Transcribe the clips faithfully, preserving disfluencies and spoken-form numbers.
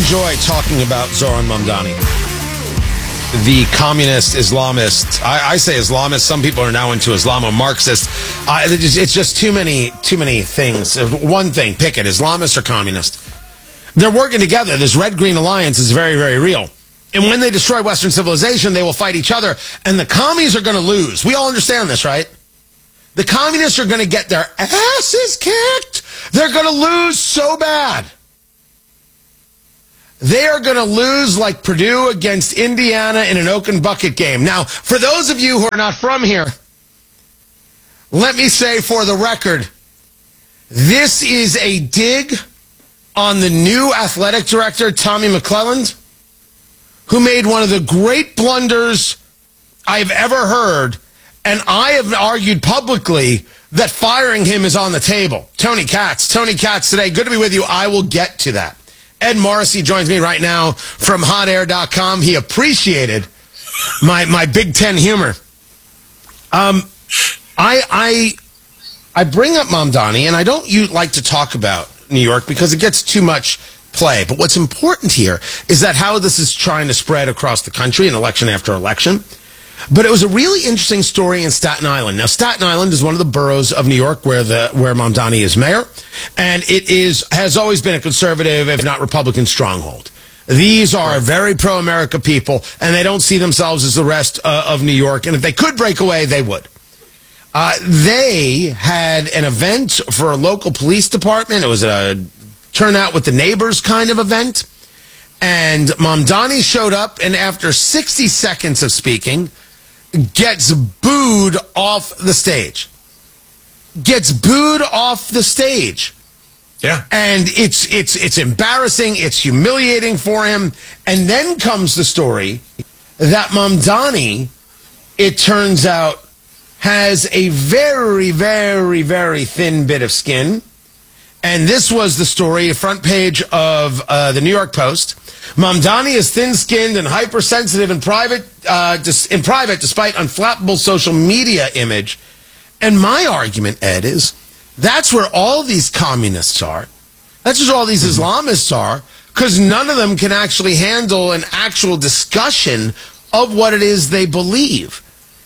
enjoy talking about Zoran Mamdani, the communist Islamist. I, I say Islamist. Some people are now into Islamo-Marxist. Uh, it's, just, it's just too many, too many things. One thing, pick it: Islamist or communist. They're working together. This red-green alliance is very, very real. And when they destroy Western civilization, they will fight each other. And the commies are going to lose. We all understand this, right? The communists are going to get their asses kicked. They're going to lose so bad. They are going to lose like Purdue against Indiana in an oak and bucket game. Now, for those of you who are not from here, let me say for the record, this is a dig on the new athletic director, Tommy McClelland, who made one of the great blunders I've ever heard, and I have argued publicly that firing him is on the table. Tony Katz. Tony Katz today. Good to be with you. I will get to that. Ed Morrissey joins me right now from hot air dot com. He appreciated my my Big Ten humor. Um, I I I bring up Mamdani, and I don't you like to talk about New York because it gets too much play. But what's important here is that how this is trying to spread across the country, in election after election. But it was a really interesting story in Staten Island. Now, Staten Island is one of the boroughs of New York where the where Mamdani is mayor, and it is has always been a conservative, if not Republican, stronghold. These are very pro-America people, and they don't see themselves as the rest uh, of New York. And if they could break away, they would. Uh, they had an event for a local police department. It was a turnout with the neighbors kind of event. And Mamdani showed up, and after sixty seconds of speaking, gets booed off the stage. Gets booed off the stage. Yeah. And it's it's it's embarrassing, it's humiliating for him. And then comes the story that Mamdani, it turns out, has a very, very, very thin bit of skin. And this was the story, front page of uh, the New York Post. Mamdani is thin-skinned and hypersensitive in private, uh, dis- in private, despite unflappable social media image. And my argument, Ed, is that's where all these communists are. That's where all these Islamists are, because none of them can actually handle an actual discussion of what it is they believe.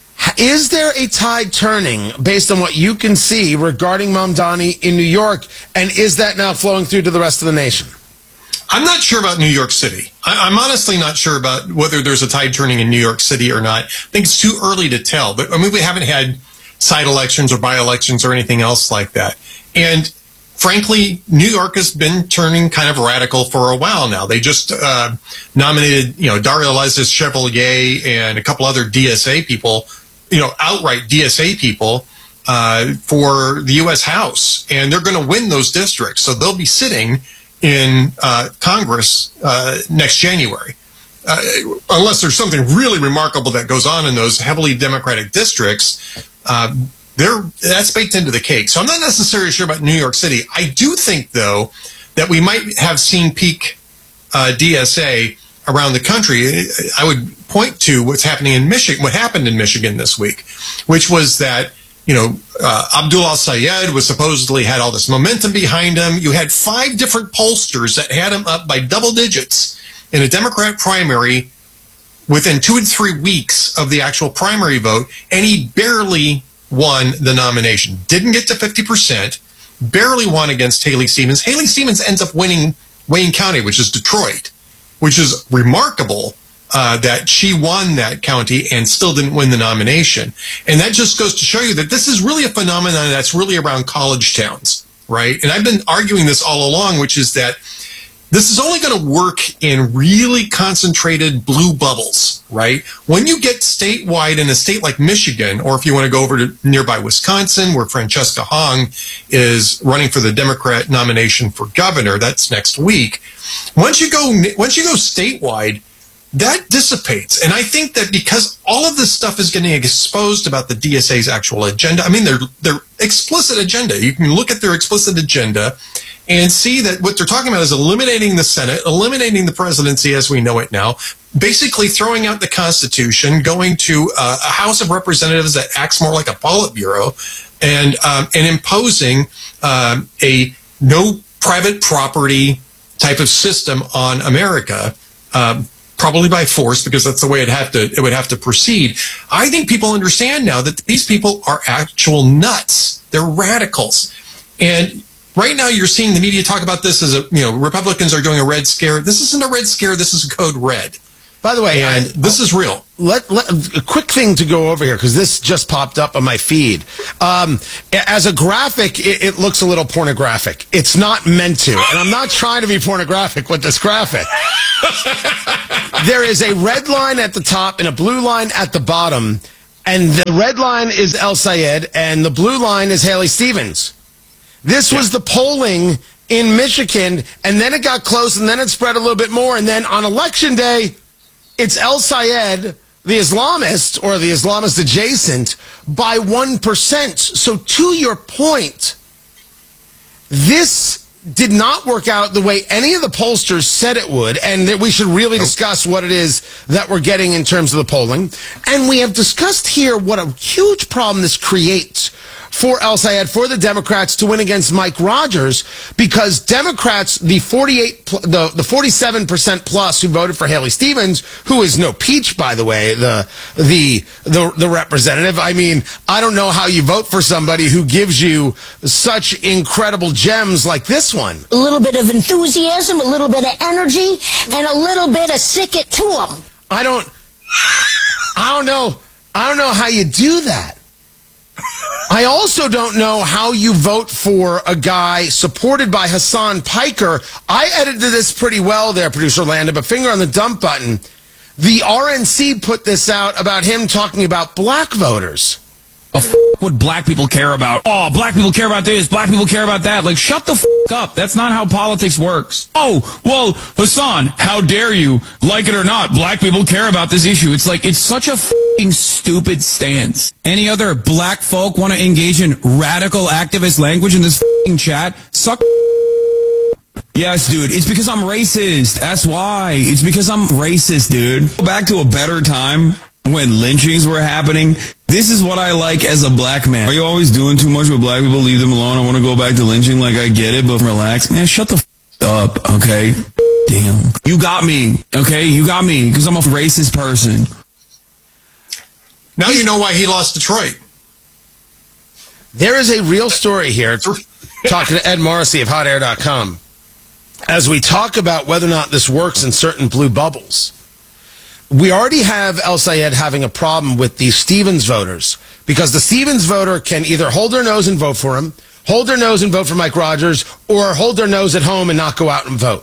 Is there a tide turning based on what you can see regarding Mamdani in New York, and is that now flowing through to the rest of the nation? I'm not sure about New York City. I, I'm honestly not sure about whether there's a tide turning in New York City or not. I think it's too early to tell. But I mean, we haven't had side elections or by-elections or anything else like that. And frankly, New York has been turning kind of radical for a while now. They just uh, nominated, you know, Daria Eliza Chevalier and a couple other D S A people, you know, outright D S A people uh, for the U S House. And they're going to win those districts. So they'll be sitting in uh, Congress uh, next January. Uh, unless there's something really remarkable that goes on in those heavily Democratic districts, uh, they're, that's baked into the cake. So I'm not necessarily sure about New York City. I do think, though, that we might have seen peak uh, D S A around the country. I would point to what's happening in Michigan, what happened in Michigan this week, which was that, you know, uh, Abdullah Sayed was supposedly had all this momentum behind him. You had five different pollsters that had him up by double digits in a Democrat primary within two to three weeks of the actual primary vote, and he barely won the nomination. Didn't get to fifty percent, barely won against Haley Stevens. Haley Stevens ends up winning Wayne County, which is Detroit, which is remarkable. Uh, that she won that county and still didn't win the nomination. And that just goes to show you that this is really a phenomenon that's really around college towns, right? And I've been arguing this all along, which is that this is only going to work in really concentrated blue bubbles, right? When you get statewide in a state like Michigan, or if you want to go over to nearby Wisconsin, where Francesca Hong is running for the Democrat nomination for governor, that's next week. Once you go, once you go statewide, that dissipates. And I think that because all of this stuff is getting exposed about the D S A's actual agenda, I mean, their their explicit agenda, you can look at their explicit agenda and see that what they're talking about is eliminating the Senate, eliminating the presidency as we know it now, basically throwing out the Constitution, going to uh, a House of Representatives that acts more like a Politburo, and, um, and imposing um, a no private property type of system on America, um, probably by force, because that's the way it have to it would have to proceed. I think people understand now that these people are actual nuts. They're radicals, and right now you're seeing the media talk about this as a you know Republicans are doing a red scare. This isn't a red scare. This is code red. By the way, and I, this is real. Let, let a quick thing to go over here, because this just popped up on my feed. Um, as a graphic, it, it looks a little pornographic. It's not meant to, and I'm not trying to be pornographic with this graphic. There is a red line at the top and a blue line at the bottom, and the red line is El Sayed, and the blue line is Haley Stevens. This yeah. was the polling in Michigan, and then it got close, and then it spread a little bit more, and then on Election Day, it's El Sayed, the Islamist, or the Islamist adjacent, by one percent. So to your point, this did not work out the way any of the pollsters said it would, and that we should really discuss what it is that we're getting in terms of the polling. And we have discussed here what a huge problem this creates for El Sayed, for the Democrats to win against Mike Rogers, because Democrats, the forty-eight, the the forty-seven percent plus who voted for Haley Stevens, who is no peach, by the way, the the the the representative. I mean, I don't know how you vote for somebody who gives you such incredible gems like this one. A little bit of enthusiasm, a little bit of energy, and a little bit of sick it to them. I don't, I don't know, I don't know how you do that. I also don't know how you vote for a guy supported by Hassan Piker. I edited this pretty well there, producer Landon, but finger on the dump button. The R N C put this out about him talking about black voters. The f would black people care about? Oh, black people care about this, black people care about that. Like, shut the f up. That's not how politics works. Oh, well, Hassan, how dare you? Like it or not, black people care about this issue. It's like, it's such a f***ing stupid stance. Any other black folk want to engage in radical activist language in this f***ing chat? Suck. Yes, dude, it's because I'm racist. That's why. It's because I'm racist, dude. Go back to a better time when lynchings were happening. This is what I like as a black man. Are you always doing too much with black people? Leave them alone. I want to go back to lynching. Like, I get it, but relax. Man, shut the f up, okay? Damn. You got me, okay? You got me, because I'm a racist person. Now you know why he lost Detroit. There is a real story here. Talking to Ed Morrissey of hot air dot com. As we talk about whether or not this works in certain blue bubbles, we already have El Sayed having a problem with the Stevens voters, because the Stevens voter can either hold their nose and vote for him, hold their nose and vote for Mike Rogers, or hold their nose at home and not go out and vote.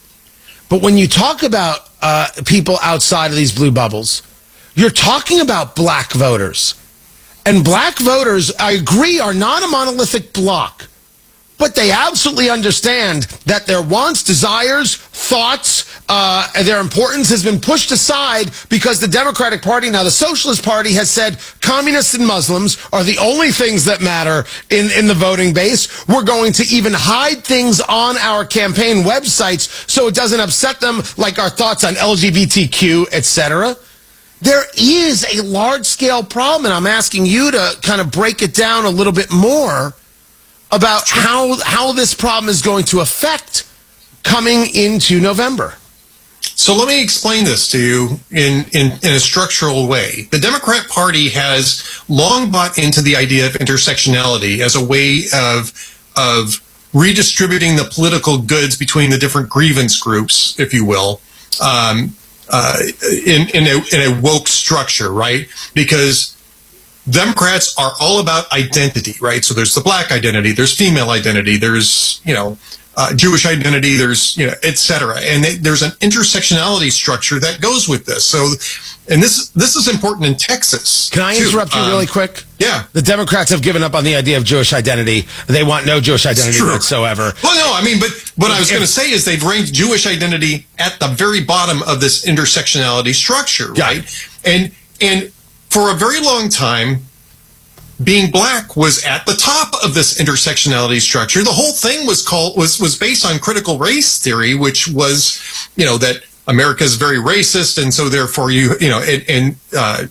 But when you talk about uh, people outside of these blue bubbles, you're talking about black voters. And black voters, I agree, are not a monolithic block. But they absolutely understand that their wants, desires, thoughts, uh, their importance has been pushed aside because the Democratic Party, now the Socialist Party, has said communists and Muslims are the only things that matter in, in the voting base. We're going to even hide things on our campaign websites so it doesn't upset them, like our thoughts on L G B T Q, et cetera. There is a large-scale problem, and I'm asking you to kind of break it down a little bit more about how how this problem is going to affect coming into November. So let me explain this to you in, in, in a structural way. The Democrat Party has long bought into the idea of intersectionality as a way of, of redistributing the political goods between the different grievance groups, if you will, um, uh, in, in, a, in a woke structure, right? Because Democrats are all about identity, right? So there's the black identity, there's female identity, there's, you know, uh, Jewish identity, there's, you know, et cetera. And they, there's an intersectionality structure that goes with this. So, and this this is important in Texas. Can I too. interrupt you um, really quick? Yeah. The Democrats have given up on the idea of Jewish identity. They want no Jewish identity whatsoever. Well, no, I mean, but what I was going to say is they've ranked Jewish identity at the very bottom of this intersectionality structure, Yeah. right? And and for a very long time, being black was at the top of this intersectionality structure. The whole thing was called was was based on critical race theory, which was, you know, that America is very racist, and so therefore you, you know, and, and uh,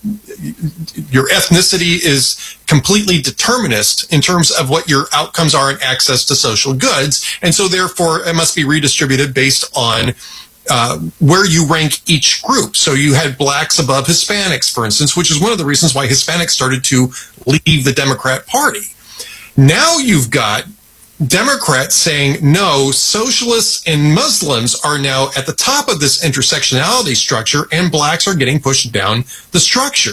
your ethnicity is completely determinist in terms of what your outcomes are in access to social goods, and so therefore it must be redistributed based on uh, where you rank each group. So you had blacks above Hispanics, for instance, which is one of the reasons why Hispanics started to leave the Democrat Party. Now you've got Democrats saying, no, socialists and Muslims are now at the top of this intersectionality structure, and blacks are getting pushed down the structure.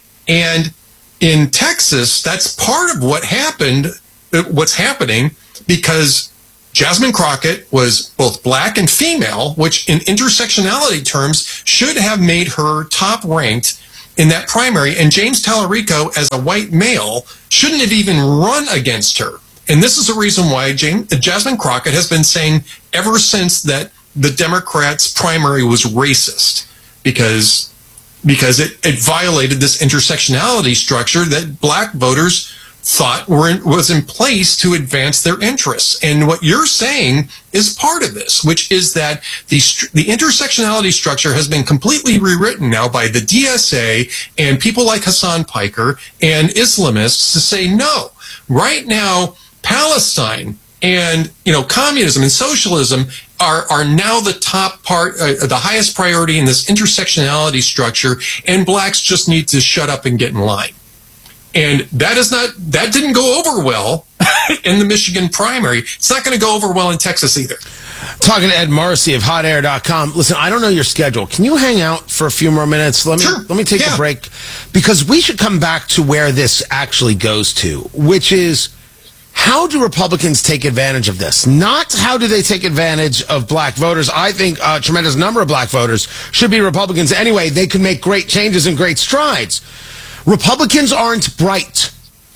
And in Texas, that's part of what happened, what's happening, because Jasmine Crockett was both black and female, which in intersectionality terms should have made her top ranked in that primary. And James Tallarico, as a white male, shouldn't have even run against her. And this is the reason why James, Jasmine Crockett has been saying ever since that the Democrats' primary was racist, because because it, it violated this intersectionality structure that black voters thought were in, was in place to advance their interests. And what you're saying is part of this, which is that the the intersectionality structure has been completely rewritten now by the D S A and people like Hassan Piker and Islamists to say, no, right now, Palestine and, you know, communism and socialism are, are now the top part, uh, the highest priority in this intersectionality structure, and blacks just need to shut up and get in line. And that is not, that didn't go over well in the Michigan primary. It's not going to go over well in Texas either. Talking to Ed Morrissey of hot air dot com. Listen, I don't know your schedule. Can you hang out for a few more minutes? Let me Sure. let me take Yeah. a break, because we should come back to where this actually goes to, which is, how do Republicans take advantage of this? Not how do they take advantage of black voters. I think a tremendous number of black voters should be Republicans anyway. They could make great changes and great strides. Republicans aren't bright,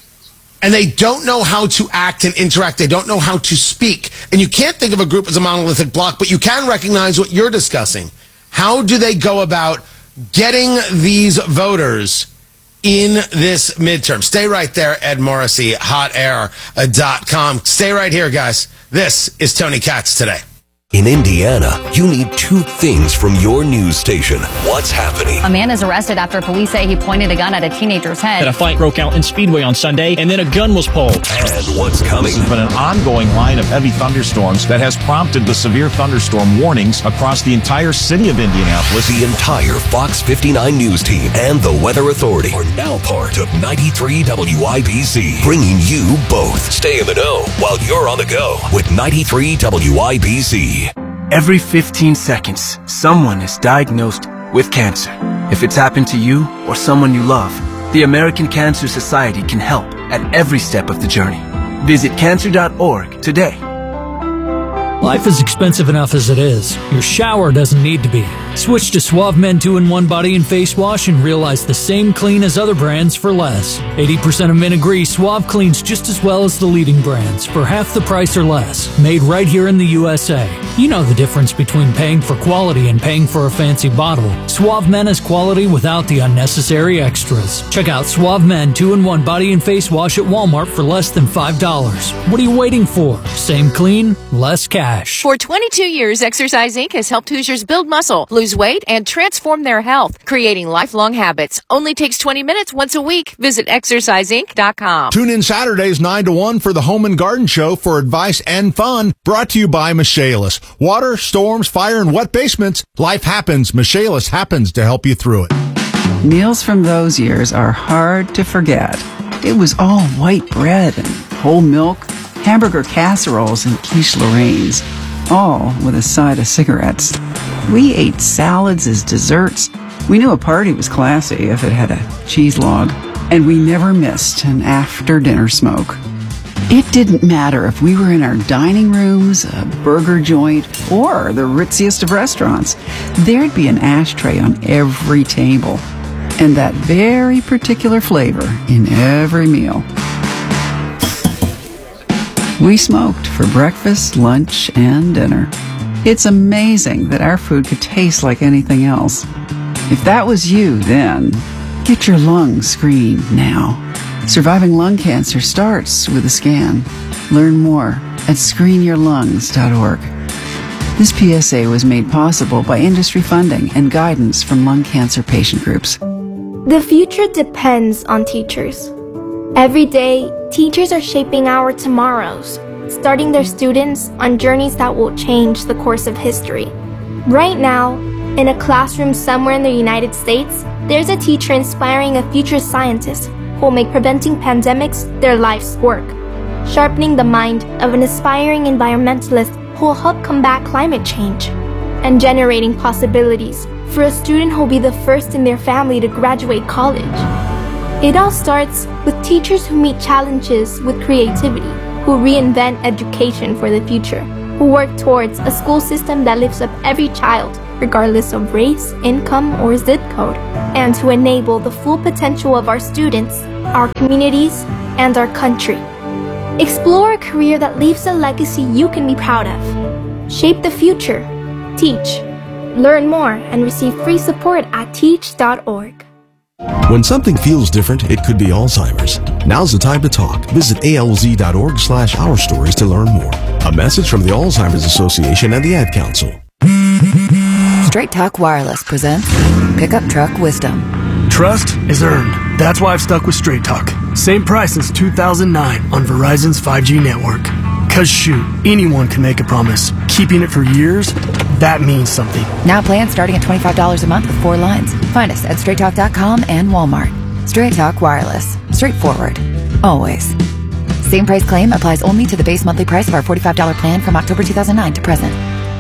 and they don't know how to act and interact. They don't know how to speak. And you can't think of a group as a monolithic block, but you can recognize what you're discussing. How do they go about getting these voters in this midterm? Stay right there, Ed Morrissey, hot air dot com. Stay right here, guys. This is Tony Katz Today. In Indiana, you need two things from your news station. What's happening? A man is arrested after police say he pointed a gun at a teenager's head. A fight broke out in Speedway on Sunday, and then a gun was pulled. And what's coming? There's been an ongoing line of heavy thunderstorms that has prompted the severe thunderstorm warnings across the entire city of Indianapolis. The entire Fox fifty-nine News team and the Weather Authority are now part of ninety-three W I B C, bringing you both. Stay in the know while you're on the go with ninety-three W I B C. Every fifteen seconds, someone is diagnosed with cancer. If it's happened to you or someone you love, the American Cancer Society can help at every step of the journey. Visit cancer dot org today. Life is expensive enough as it is. Your shower doesn't need to be. Switch to Suave Men two in one Body and Face Wash and realize the same clean as other brands for less. eighty percent of men agree Suave cleans just as well as the leading brands for half the price or less. Made right here in the U S A. You know the difference between paying for quality and paying for a fancy bottle. Suave Men is quality without the unnecessary extras. Check out Suave Men two in one Body and Face Wash at Walmart for less than five dollars. What are you waiting for? Same clean, less cash. For twenty-two years, Exercise Incorporated has helped Hoosiers build muscle, lose weight, and transform their health, creating lifelong habits. Only takes twenty minutes once a week. Visit exercise inc dot com. Tune in Saturdays nine to one for the Home and Garden Show for advice and fun. Brought to you by Michaelis. Water, storms, fire, and wet basements. Life happens. Michaelis happens to help you through it. Meals from those years are hard to forget. It was all white bread and whole milk, hamburger casseroles and quiche Lorraine's, all with a side of cigarettes. We ate salads as desserts. We knew a party was classy if it had a cheese log, and we never missed an after-dinner smoke. It didn't matter if we were in our dining rooms, a burger joint, or the ritziest of restaurants. There'd be an ashtray on every table, and that very particular flavor in every meal. We smoked for breakfast, lunch, and dinner. It's amazing that our food could taste like anything else. If that was you then, get your lungs screened now. Surviving lung cancer starts with a scan. Learn more at screen your lungs dot org. This P S A was made possible by industry funding and guidance from lung cancer patient groups. The future depends on teachers. Every day, teachers are shaping our tomorrows, starting their students on journeys that will change the course of history. Right now, in a classroom somewhere in the United States, there's a teacher inspiring a future scientist who will make preventing pandemics their life's work, sharpening the mind of an aspiring environmentalist who will help combat climate change, and generating possibilities for a student who will be the first in their family to graduate college. It all starts with teachers who meet challenges with creativity, who reinvent education for the future, who work towards a school system that lifts up every child, regardless of race, income, or zip code, and to enable the full potential of our students, our communities, and our country. Explore a career that leaves a legacy you can be proud of. Shape the future. Teach. Learn more and receive free support at teach dot org. When something feels different, it could be Alzheimer's. Now's the time to talk. Visit A L Z dot org slash our stories to learn more. A message from the Alzheimer's Association and the Ad Council. Straight Talk Wireless presents Pickup Truck Wisdom. Trust is earned. That's why I've stuck with Straight Talk. Same price as two thousand nine on Verizon's five G network. Cause shoot, anyone can make a promise. Keeping it for years, that means something. Now plans starting at twenty-five dollars a month with four lines. Find us at straight talk dot com and Walmart. Straight Talk Wireless. Straightforward. Always. Same price claim applies only to the base monthly price of our forty-five dollars plan from October two thousand nine to present.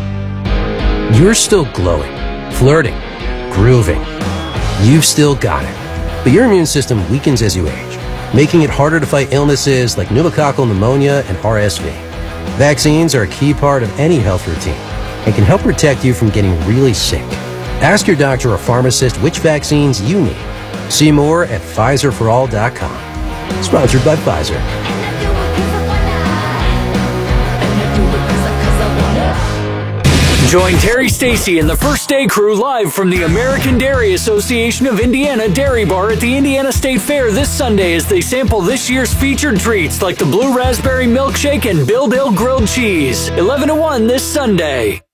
You're still glowing, flirting, grooving. You've still got it. But your immune system weakens as you age, making it harder to fight illnesses like pneumococcal pneumonia and R S V. Vaccines are a key part of any health routine and can help protect you from getting really sick. Ask your doctor or pharmacist which vaccines you need. See more at Pfizer for all dot com. Sponsored by Pfizer. Join Terry Stacy and the First Day crew live from the American Dairy Association of Indiana Dairy Bar at the Indiana State Fair this Sunday as they sample this year's featured treats like the Blue Raspberry Milkshake and Bill Dill Grilled Cheese. eleven to one this Sunday.